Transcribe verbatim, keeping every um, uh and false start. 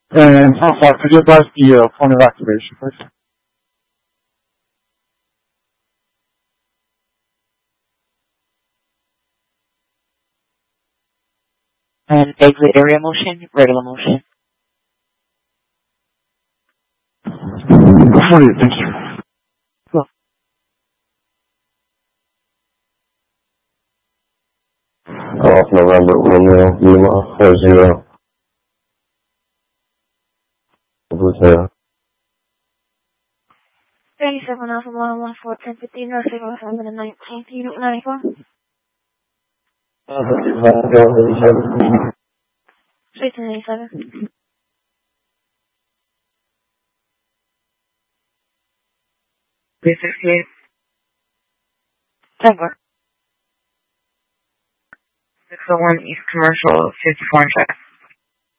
And how far? Could you advise the uh, point of activation, please? And exit area motion, regular motion. forty-eight, thank you. Cool. Off November, Romeo, Lima, four zero. Hotel. thirty-seven Alpha one one four ten fifteen, North Signal seven and nineteen, Unit ninety-four. Straight to ninety-seven. three sixty-eight. Tango. six oh one East Commercial, fifty-four in check.